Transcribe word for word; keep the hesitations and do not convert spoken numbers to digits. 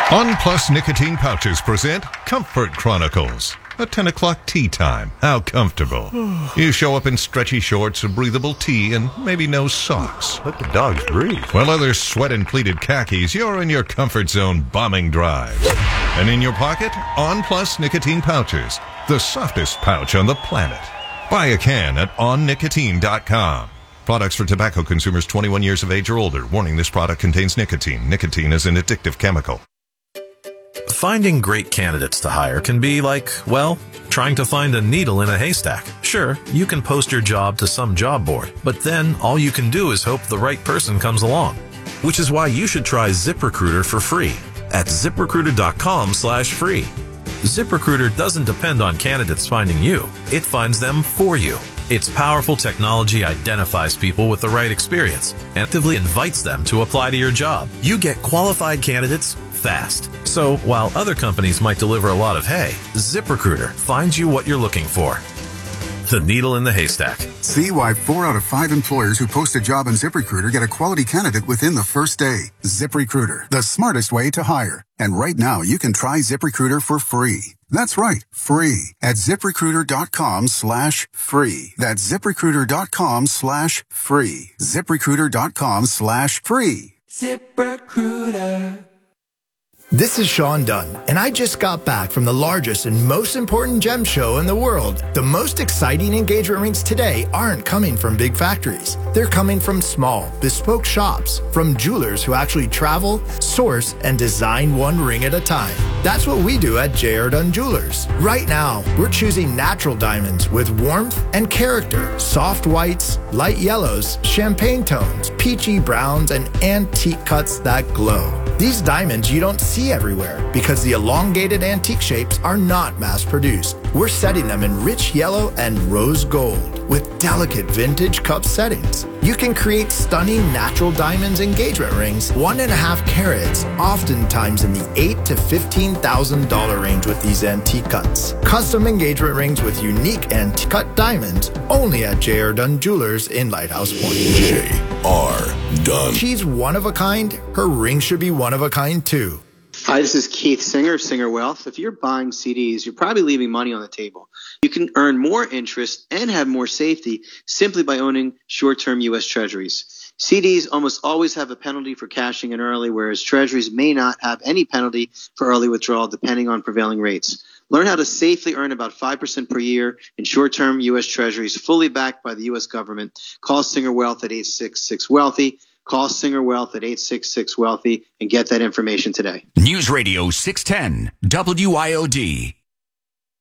On Plus Nicotine Pouches present Comfort Chronicles. A ten o'clock tea time. How comfortable. You show up in stretchy shorts, a breathable tee, and maybe no socks. Let the dogs breathe. While others sweat in pleated khakis, you're in your comfort zone bombing drives. And in your pocket, On Plus Nicotine Pouches. The softest pouch on the planet. Buy a can at on nicotine dot com. Products for tobacco consumers twenty-one years of age or older. Warning, this product contains nicotine. Nicotine is an addictive chemical. Finding great candidates to hire can be like, well, trying to find a needle in a haystack. Sure, you can post your job to some job board, but then all you can do is hope the right person comes along. Which is why you should try ZipRecruiter for free at zip recruiter dot com slash free. ZipRecruiter doesn't depend on candidates finding you. It finds them for you. Its powerful technology identifies people with the right experience and actively invites them to apply to your job. You get qualified candidates fast. So while other companies might deliver a lot of hay, ZipRecruiter finds you what you're looking for. The needle in the haystack. See why four out of five employers who post a job on ZipRecruiter get a quality candidate within the first day. ZipRecruiter, the smartest way to hire. And right now, you can try ZipRecruiter for free. That's right, free at zip recruiter dot com slash free. That's zip recruiter dot com slash free. zip recruiter dot com slash free. ZipRecruiter. This is Sean Dunn, and I just got back from the largest and most important gem show in the world. The most exciting engagement rings today aren't coming from big factories. They're coming from small, bespoke shops, from jewelers who actually travel, source, and design one ring at a time. That's what we do at J R. Dunn Jewelers. Right now, we're choosing natural diamonds with warmth and character, soft whites, light yellows, champagne tones, peachy browns, and antique cuts that glow. These diamonds you don't see everywhere because the elongated antique shapes are not mass-produced. We're setting them in rich yellow and rose gold with delicate vintage cup settings. You can create stunning natural diamonds engagement rings, one and a half carats, oftentimes in the eight to fifteen thousand dollar range with these antique cuts. Custom engagement rings with unique antique cut diamonds only at J R. Dunn Jewelers in Lighthouse Point. J R. Dunn. She's one of a kind. Her ring should be one of a kind too. Hi, this is Keith Singer of Singer Wealth. If you're buying C Ds, you're probably leaving money on the table. You can earn more interest and have more safety simply by owning short-term U S Treasuries. C Ds almost always have a penalty for cashing in early, whereas Treasuries may not have any penalty for early withdrawal depending on prevailing rates. Learn how to safely earn about five percent per year in short-term U S Treasuries fully backed by the U S government. Call Singer Wealth at eight six six wealthy. Call Singer Wealth at eight six six wealthy and get that information today. News Radio six ten W I O D.